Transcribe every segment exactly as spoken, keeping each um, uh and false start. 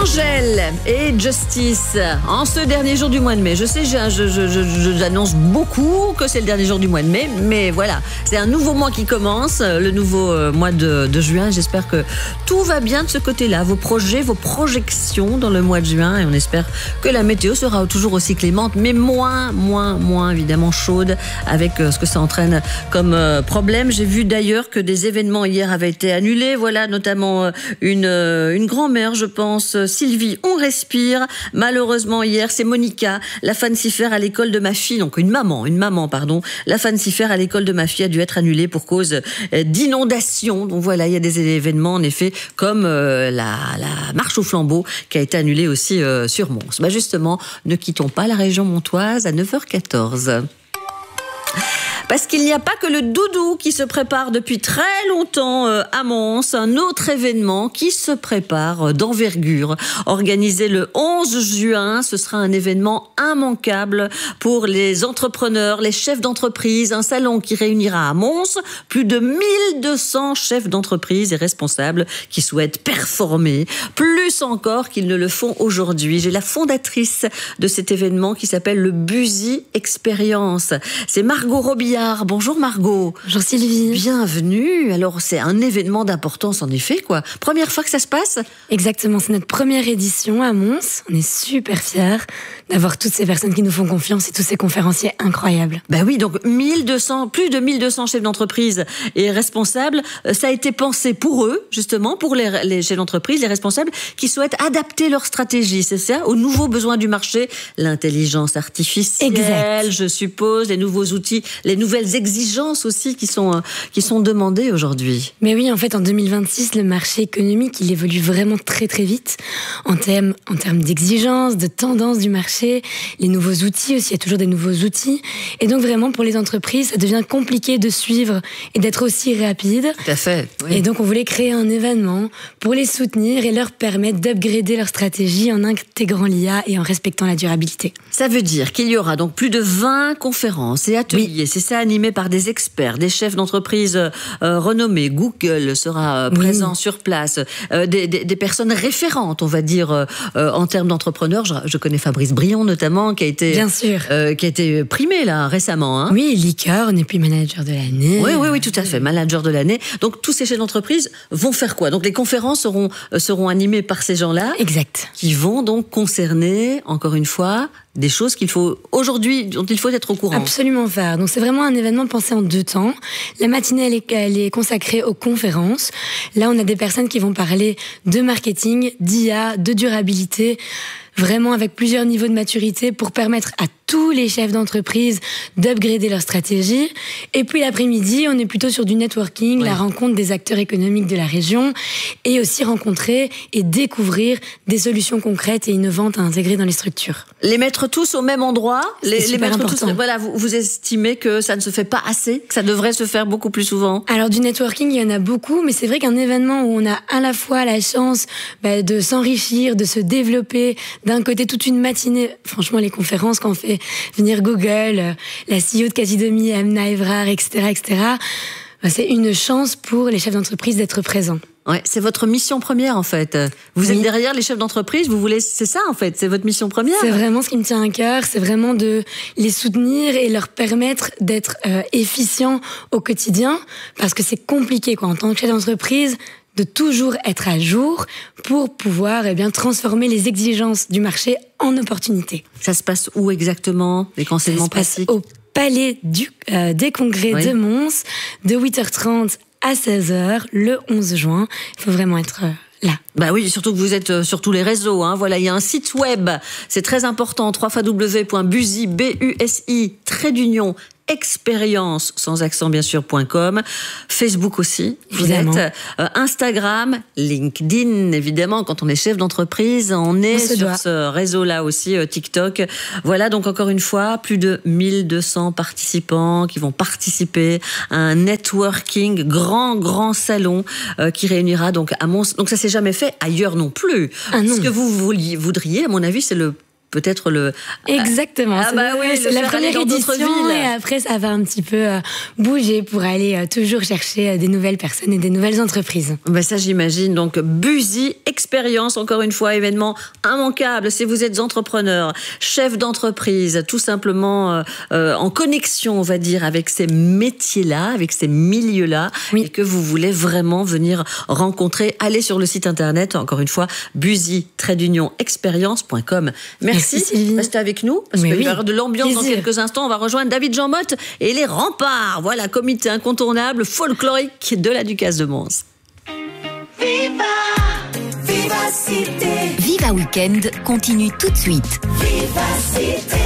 Angèle et Justice, en ce dernier jour du mois de mai. Je sais, je, je, je, je, j'annonce beaucoup que c'est le dernier jour du mois de mai, mais voilà, c'est un nouveau mois qui commence, le nouveau mois de, de juin. J'espère que tout va bien de ce côté-là, vos projets, vos projections dans le mois de juin, et on espère que la météo sera toujours aussi clémente, mais moins, moins, moins évidemment chaude, avec ce que ça entraîne comme problème. J'ai vu d'ailleurs que des événements hier avaient été annulés, voilà, notamment une, une grand-mère, je pense, Sylvie, on respire. Malheureusement, hier, c'est Monica, la fancifère à l'école de ma fille, donc une maman, une maman, pardon, la fancifère à l'école de ma fille a dû être annulée pour cause d'inondation. Donc voilà, il y a des événements, en effet, comme euh, la, la marche au flambeau qui a été annulée aussi euh, sur Mons. Bah justement, ne quittons pas la région montoise à neuf heures quatorze. Parce qu'il n'y a pas que le doudou qui se prépare depuis très longtemps à Mons, un autre événement qui se prépare d'envergure. Organisé le onze juin, ce sera un événement immanquable pour les entrepreneurs, les chefs d'entreprise, un salon qui réunira à Mons plus de mille deux cents chefs d'entreprise et responsables qui souhaitent performer, plus encore qu'ils ne le font aujourd'hui. J'ai la fondatrice de cet événement qui s'appelle le Buzy Experience. C'est Margot Robillard. Bonjour Margot. Bonjour Sylvie. Bienvenue. Alors c'est un événement d'importance en effet, quoi. Première fois que ça se passe ? Exactement, c'est notre première édition à Mons. On est super fiers d'avoir toutes ces personnes qui nous font confiance et tous ces conférenciers incroyables. Ben oui, donc mille deux cents, plus de mille deux cents chefs d'entreprise et responsables. Ça a été pensé pour eux, justement, pour les, les chefs d'entreprise, les responsables qui souhaitent adapter leur stratégie, c'est ça, aux nouveaux besoins du marché, l'intelligence artificielle, exact. Je suppose, les nouveaux outils, les nouvelles exigences aussi qui sont, qui sont demandées aujourd'hui. Mais oui, en fait, en deux mille vingt-six, le marché économique, il évolue vraiment très très vite en termes, en termes d'exigences, de tendances du marché, les nouveaux outils aussi, il y a toujours des nouveaux outils. Et donc vraiment, pour les entreprises, ça devient compliqué de suivre et d'être aussi rapide. Tout à fait. Oui. Et donc, on voulait créer un événement pour les soutenir et leur permettre d'upgrader leur stratégie en intégrant l'I A et en respectant la durabilité. Ça veut dire qu'il y aura donc plus de vingt conférences et ateliers, oui. C'est ça, animés par des experts, des chefs d'entreprise euh, renommés. Google sera euh, présent oui. sur place, euh, des, des, des personnes référentes, on va dire, euh, en termes d'entrepreneurs. Je, je connais Fabrice Brion notamment, qui a été, Bien sûr. Euh, qui a été primé là récemment. Hein. Oui, Licorne et puis manager de l'année. Oui, oui, oui, tout à fait, manager de l'année. Donc tous ces chefs d'entreprise vont faire quoi ? Donc les conférences seront euh, seront animées par ces gens-là. Exact. Qui vont donc concerner, encore une fois, des choses qu'il faut aujourd'hui, dont il faut être au courant. Absolument faire. Donc c'est vraiment un événement pensé en deux temps. La matinée, elle est, elle est consacrée aux conférences. Là, on a des personnes qui vont parler de marketing, d'I A, de durabilité, vraiment avec plusieurs niveaux de maturité pour permettre à tous les chefs d'entreprise d'upgrader leur stratégie. Et puis l'après-midi, on est plutôt sur du networking, oui. la rencontre des acteurs économiques de la région et aussi rencontrer et découvrir des solutions concrètes et innovantes à intégrer dans les structures. Les mettre tous au même endroit, les, c'est les mettre important. tous. Voilà, vous, vous estimez que ça ne se fait pas assez, que ça devrait se faire beaucoup plus souvent. Alors du networking, il y en a beaucoup, mais c'est vrai qu'un événement où on a à la fois la chance bah, de s'enrichir, de se développer, d'un côté toute une matinée. Franchement, les conférences qu'on fait venir Google, la C E O de Casidomi, Amna Evrard, et cetera, et cetera. C'est une chance pour les chefs d'entreprise d'être présents. Ouais, c'est votre mission première en fait. Vous oui. êtes derrière les chefs d'entreprise, vous voulez, c'est ça en fait, c'est votre mission première. C'est vraiment ce qui me tient à cœur, c'est vraiment de les soutenir et leur permettre d'être euh, efficients au quotidien, parce que c'est compliqué quoi en tant que chef d'entreprise de toujours être à jour pour pouvoir eh bien, transformer les exigences du marché en opportunités. Ça se passe où exactement, les enseignements pratiques ? Au Palais du, euh, des Congrès oui. de Mons, de huit heures trente à seize heures, le onze juin. Il faut vraiment être... Euh, là. Bah oui, surtout que vous êtes sur tous les réseaux, hein. Voilà, il y a un site web, c'est très important, w w w point buzy, B U S I, trait d'union, expérience, sans accent bien sûr, .com. Facebook aussi, vous évidemment. êtes. Euh, Instagram, LinkedIn, évidemment, quand on est chef d'entreprise, on est on sur doit. ce réseau-là aussi, euh, TikTok. Voilà, donc encore une fois, plus de mille deux cents participants qui vont participer à un networking, grand, grand salon euh, qui réunira donc à Mons. Donc ça s'est jamais fait ailleurs non plus. Ah non. Ce que vous vouliez, voudriez, à mon avis, c'est le peut-être le... Exactement. Ah bah oui, c'est la première édition villes. Et après ça va un petit peu euh, bouger pour aller euh, toujours chercher euh, des nouvelles personnes et des nouvelles entreprises. Ben ça j'imagine. Donc Buzy Expérience, encore une fois, événement immanquable si vous êtes entrepreneur, chef d'entreprise, tout simplement euh, euh, en connexion, on va dire, avec ces métiers-là, avec ces milieux-là, oui. et que vous voulez vraiment venir rencontrer, allez sur le site internet, encore une fois, buzy trait d'union expérience point com. Merci, Merci restez avec nous, parce qu'il oui. va y avoir de l'ambiance dans quelques instants. On va rejoindre David Jean Motte et les Remparts. Voilà, comité incontournable folklorique de la Ducasse de Mons. Viva, Vivacité. Viva Weekend continue tout de suite. Vivacité.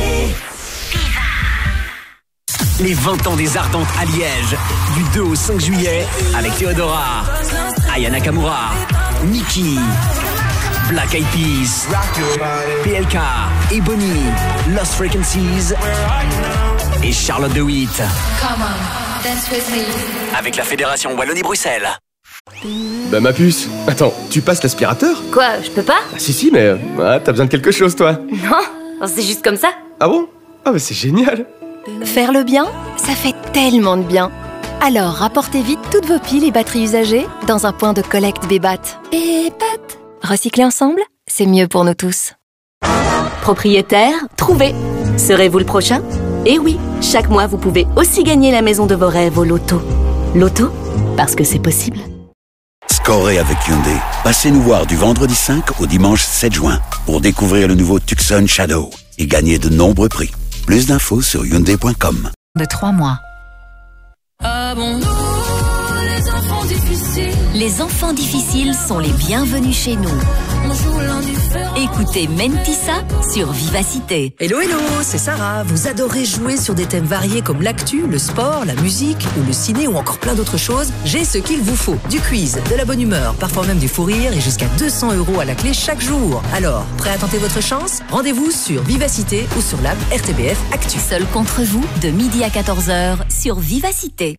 Les vingt ans des Ardentes à Liège, du deux au cinq juillet, avec Théodora, Aya Nakamura, Nikki, Black Eyed Peas, P L K, Ebony, Lost Frequencies et Charlotte de Witt. Come on, dance with me. Avec la Fédération Wallonie-Bruxelles. Bah ma puce, attends, tu passes l'aspirateur? Quoi, je peux pas? Ah si si, mais ah, t'as besoin de quelque chose toi. Non, c'est juste comme ça. Ah bon? Ah bah c'est génial. Faire le bien, ça fait tellement de bien. Alors rapportez vite toutes vos piles et batteries usagées dans un point de collecte Bébat. Bébat. Recycler ensemble, c'est mieux pour nous tous. Propriétaire, trouvé. Serez-vous le prochain? Eh oui, chaque mois vous pouvez aussi gagner la maison de vos rêves au loto. Loto, parce que c'est possible. Scorez avec Hyundai. Passez nous voir du vendredi cinq au dimanche sept juin pour découvrir le nouveau Tucson Shadow et gagner de nombreux prix. Plus d'infos sur hyundai point com. De trois mois. Ah bon, les enfants difficiles. Les enfants difficiles sont les bienvenus chez nous. Écoutez Mentissa sur Vivacité. Hello, hello, c'est Sarah. Vous adorez jouer sur des thèmes variés comme l'actu, le sport, la musique ou le ciné ou encore plein d'autres choses? J'ai ce qu'il vous faut. Du quiz, de la bonne humeur, parfois même du fou rire et jusqu'à deux cents euros à la clé chaque jour. Alors, prêt à tenter votre chance? Rendez-vous sur Vivacité ou sur l'app R T B F Actu. Seul contre vous, de midi à quatorze heures sur Vivacité.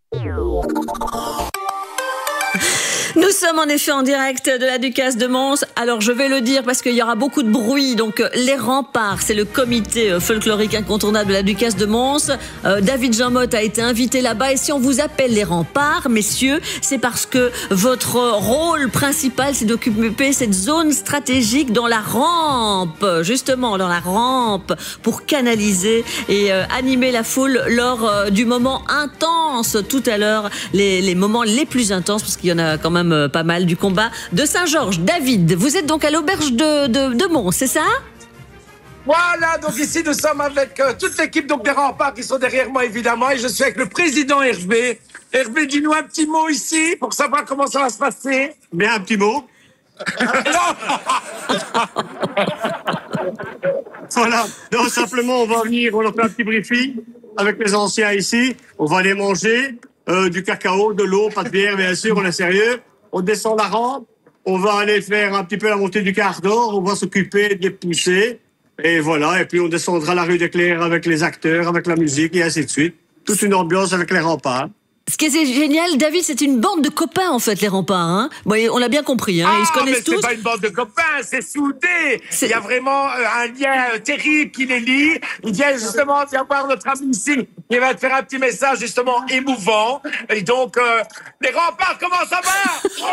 Nous sommes en effet en direct de la Ducasse de Mons. Alors je vais le dire parce qu'il y aura beaucoup de bruit. Donc les Remparts, c'est le comité folklorique incontournable de la Ducasse de Mons. Euh, David Jean Motte a été invité là-bas. Et si on vous appelle les Remparts, messieurs, c'est parce que votre rôle principal, c'est d'occuper cette zone stratégique dans la rampe. Justement, dans la rampe, pour canaliser et euh, animer la foule lors euh, du moment intense. Tout à l'heure, les, les moments les plus intenses, parce qu'il y en a quand même pas mal, du combat de Saint-Georges. David, vous êtes donc à l'auberge de, de, de Mons, c'est ça? Voilà, donc ici nous sommes avec euh, toute l'équipe donc des Remparts qui sont derrière moi évidemment, et je suis avec le président Hervé. Hervé, dis-nous un petit mot ici pour savoir comment ça va se passer. Mais un petit mot. Voilà, donc simplement on va venir, on a fait un petit briefing avec les anciens ici, on va aller manger euh, du cacao, de l'eau, pas de bière bien sûr, on est sérieux. On descend la rampe, on va aller faire un petit peu la montée du quart d'or, on va s'occuper des poussées, et voilà, et puis on descendra la rue des Clercs avec les acteurs, avec la musique, et ainsi de suite. Toute une ambiance avec les Remparts. Ce qui est génial, David, c'est une bande de copains, en fait, les Remparts. Hein. Bon, on l'a bien compris, hein. Ah, ils se connaissent mais tous. C'est pas une bande de copains, c'est soudé. Il y a vraiment euh, un lien euh, terrible qui les lie. Il vient justement d'y avoir notre ami ici qui va te faire un petit message justement émouvant. Et donc, euh, les Remparts, comment ça va?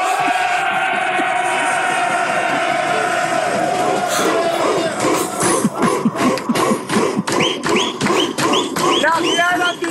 La, la, la,